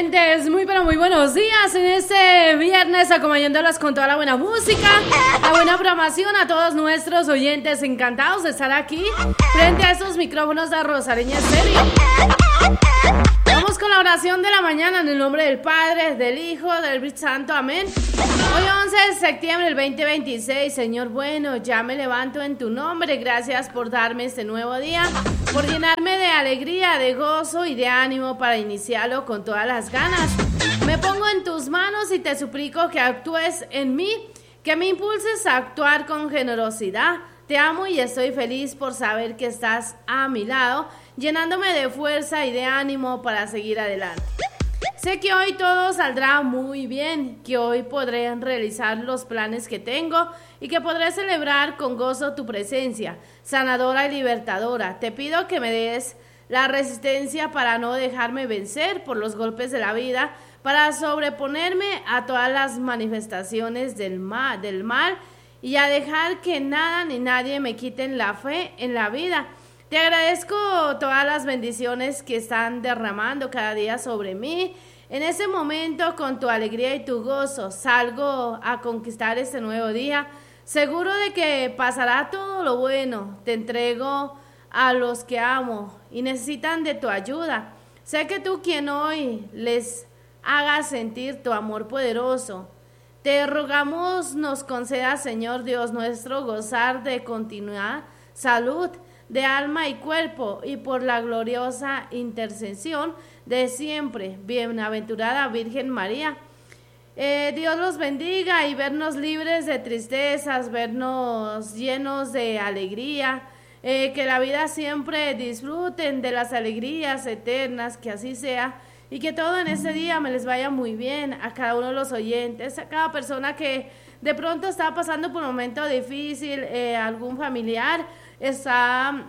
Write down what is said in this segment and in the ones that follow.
oyentes, muy pero muy buenos días en este viernes, acompañándolos con toda la buena música, la buena programación. A todos nuestros oyentes, encantados de estar aquí frente a estos micrófonos de Rosareña Estéreo. Vamos con la oración de la mañana en el nombre del Padre, del Hijo, del Espíritu Santo, amén. Hoy 11 de septiembre del 2026, Señor bueno, ya me levanto en tu nombre. Gracias por darme este nuevo día, por llenarme de alegría, de gozo y de ánimo para iniciarlo con todas las ganas. Me pongo en tus manos y te suplico que actúes en mí, que me impulses a actuar con generosidad. Te amo y estoy feliz por saber que estás a mi lado, llenándome de fuerza y de ánimo para seguir adelante. Sé que hoy todo saldrá muy bien, que hoy podré realizar los planes que tengo y que podré celebrar con gozo tu presencia, sanadora y libertadora. Te pido que me des la resistencia para no dejarme vencer por los golpes de la vida, para sobreponerme a todas las manifestaciones del mal y a dejar que nada ni nadie me quiten la fe en la vida. Te agradezco todas las bendiciones que están derramando cada día sobre mí. En ese momento, con tu alegría y tu gozo, salgo a conquistar este nuevo día, seguro de que pasará todo lo bueno. Te entrego a los que amo y necesitan de tu ayuda. Sé que tú, quien hoy les hagas sentir tu amor poderoso. Te rogamos nos concedas, Señor Dios nuestro, gozar de continuar salud de alma y cuerpo, y por la gloriosa intercesión de siempre, bienaventurada Virgen María. Dios los bendiga y vernos libres de tristezas, vernos llenos de alegría, que la vida siempre disfruten de las alegrías eternas, que así sea, y que todo en este día me les vaya muy bien a cada uno de los oyentes, a cada persona que de pronto está pasando por un momento difícil, algún familiar está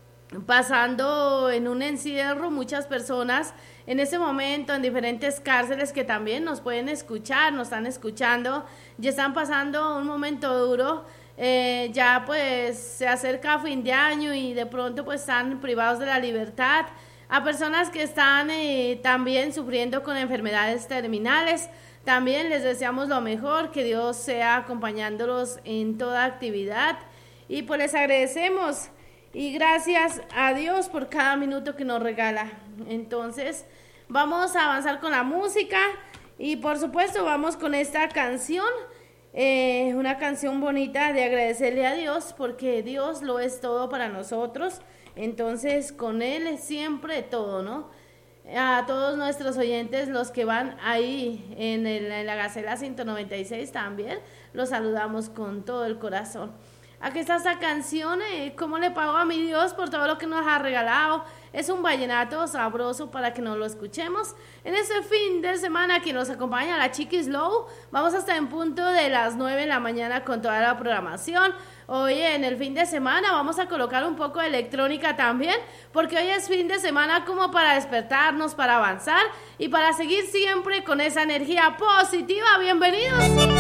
pasando en un encierro, muchas personas en ese momento en diferentes cárceles que también nos pueden escuchar, nos están escuchando y están pasando un momento duro. Ya pues se acerca fin de año y de pronto pues están privados de la libertad. A personas que están también sufriendo con enfermedades terminales, también les deseamos lo mejor, que Dios sea acompañándolos en toda actividad. Y pues les agradecemos y gracias a Dios por cada minuto que nos regala. Entonces vamos a avanzar con la música y por supuesto vamos con esta canción, una canción bonita de agradecerle a Dios, porque Dios lo es todo para nosotros. Entonces con Él es siempre todo, ¿no? A todos nuestros oyentes, los que van ahí en la Gacela 196 también, los saludamos con todo el corazón. Aquí está esta canción, ¿cómo le pago a mi Dios por todo lo que nos ha regalado? Es un vallenato sabroso para que nos lo escuchemos. En este fin de semana que nos acompaña la Chiquis Low, vamos hasta en punto de las 9 de la mañana con toda la programación. Hoy en el fin de semana vamos a colocar un poco de electrónica también, porque hoy es fin de semana como para despertarnos, para avanzar y para seguir siempre con esa energía positiva. ¡Bienvenidos!